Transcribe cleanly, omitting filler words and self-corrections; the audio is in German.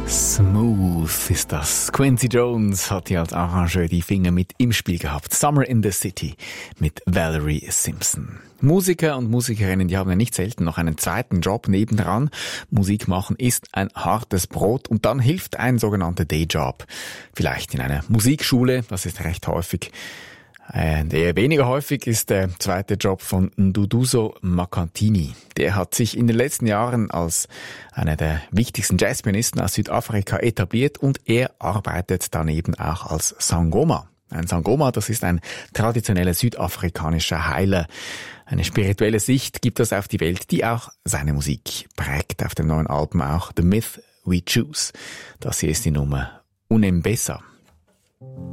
Smooth ist das. Quincy Jones hat ja als Arrangeur die Finger mit im Spiel gehabt. Summer in the City mit Valerie Simpson. Musiker und Musikerinnen, die haben ja nicht selten noch einen zweiten Job nebendran. Musik machen ist ein hartes Brot und dann hilft ein sogenannter Dayjob. Vielleicht in einer Musikschule, das ist recht häufig. Eher weniger häufig ist der zweite Job von Nduduzo Makantini. Der hat sich in den letzten Jahren als einer der wichtigsten Jazzpianisten aus Südafrika etabliert und er arbeitet daneben auch als Sangoma. Ein Sangoma, das ist ein traditioneller südafrikanischer Heiler. Eine spirituelle Sicht gibt es auf die Welt, die auch seine Musik prägt. Auf dem neuen Album auch The Myth We Choose. Das hier ist die Nummer Unembesa.